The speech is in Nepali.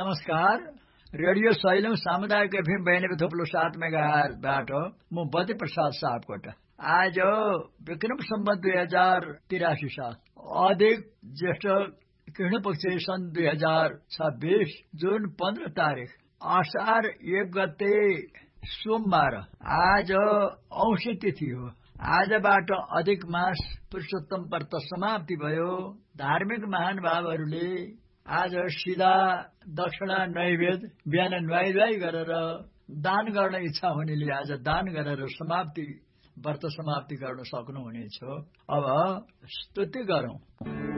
नमस्कार। रेडियो सैलम सामुदायिक एफएम 92.7 मेगाहर्जबाट म बद्री प्रसाद सापकोटा। आज विक्रम सम्वत 2083 साल अधिक ज्येष्ठ कृष्ण पक्ष सन् 2026 जुन 15 तारिक असार 1 गते सोमबार। आज औँसी तिथि हो। आजबाट अधिक मास पुरुषोत्तम व्रत समाप्ति भयो। धार्मिक महानुभावहरूले आज सिधा दक्षिणा नैवेद्य बिहान नुहाई गरेर दान गर्न इच्छा हुनेले आज दान गरेर व्रत समाप्ति गर्न सक्नुहुनेछ। अब स्तुति गरौं।